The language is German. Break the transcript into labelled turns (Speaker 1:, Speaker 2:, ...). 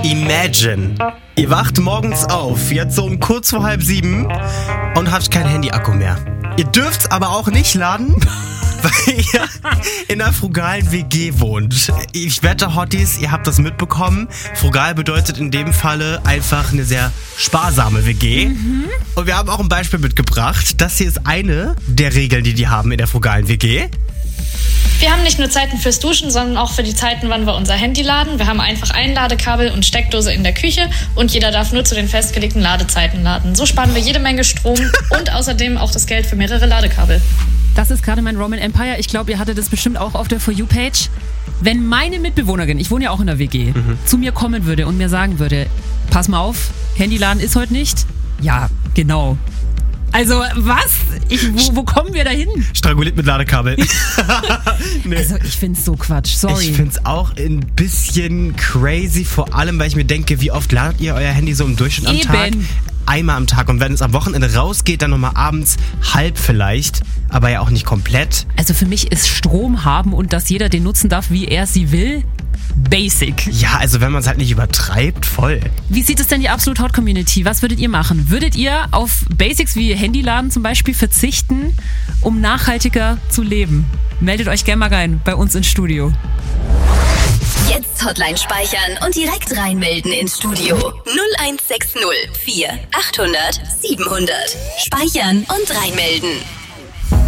Speaker 1: Imagine, ihr wacht morgens auf, jetzt so um kurz vor 6:30 und habt kein Handy-Akku mehr. Ihr dürft's aber auch nicht laden, weil ihr in einer frugalen WG wohnt. Ich wette, Hotties, ihr habt das mitbekommen. Frugal bedeutet in dem Falle einfach eine sehr sparsame WG. Und wir haben auch ein Beispiel mitgebracht. Das hier ist eine der Regeln, die haben in der frugalen WG.
Speaker 2: Wir haben nicht nur Zeiten fürs Duschen, sondern auch für die Zeiten, wann wir unser Handy laden. Wir haben einfach ein Ladekabel und Steckdose in der Küche und jeder darf nur zu den festgelegten Ladezeiten laden. So sparen wir jede Menge Strom und außerdem auch das Geld für mehrere Ladekabel.
Speaker 3: Das ist gerade mein Roman Empire. Ich glaube, ihr hattet das bestimmt auch auf der For You-Page. Wenn meine Mitbewohnerin, ich wohne ja auch in der WG, zu mir kommen würde und mir sagen würde, pass mal auf, Handyladen ist heute nicht. Ja, genau. Also, was? Wo kommen wir da hin?
Speaker 1: Stranguliert mit Ladekabel.
Speaker 3: Nee. Also, ich find's so Quatsch, sorry.
Speaker 1: Ich find's auch ein bisschen crazy, vor allem, weil ich mir denke, wie oft ladet ihr euer Handy so im Durchschnitt am Tag? Einmal am Tag. Und wenn es am Wochenende rausgeht, dann nochmal abends halb vielleicht, aber ja auch nicht komplett.
Speaker 3: Also für mich ist Strom haben und dass jeder den nutzen darf, wie er sie will, basic.
Speaker 1: Ja, also wenn man es halt nicht übertreibt, voll.
Speaker 3: Wie sieht es denn die Absolut Hot Community? Was würdet ihr machen? Würdet ihr auf Basics wie Handyladen zum Beispiel verzichten, um nachhaltiger zu leben? Meldet euch gerne mal rein bei uns ins Studio.
Speaker 4: Jetzt Hotline speichern und direkt reinmelden ins Studio. 0160 4 800 700. Speichern und reinmelden.